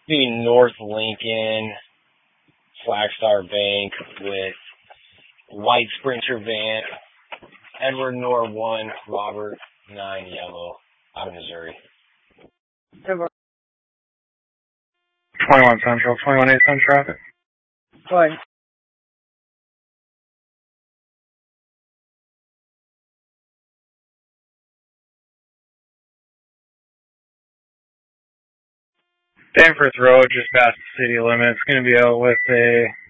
be North Lincoln, Flagstar Bank with white Sprinter van, Edward Nor 1, Robert 9 Yellow, out of Missouri. 21 Central, 21 East on traffic. Fine. Danforth Road, just past the city limit. It's going to be out with a